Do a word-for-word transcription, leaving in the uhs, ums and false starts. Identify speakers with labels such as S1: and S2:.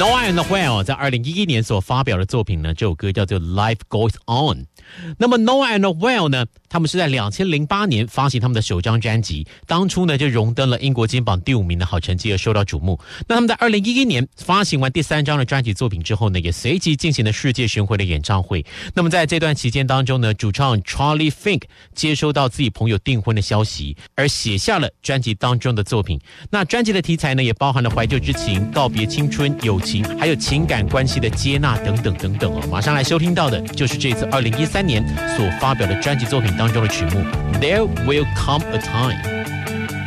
S1: Noah and Noel 在二零一一年所发表的作品呢，这首歌叫做 Life Goes On。那么 Noah and Noel 呢，他们是在两千零八年发行他们的首张专辑，当初呢就荣登了英国金榜第五名的好成绩而受到瞩目。那他们在二零一一年发行完第三张的专辑作品之后呢，也随即进行了世界巡回的演唱会。那么在这段期间当中呢，主唱 Charlie Fink 接收到自己朋友订婚的消息，而写下了专辑当中的作品。那专辑的题材呢，也包含了怀旧之情、告别青春、友情，还有情感关系的接纳等等等等哦。马上来收听到的就是这次二零一三年所发表的专辑作品当中的曲目 There Will Come a Time。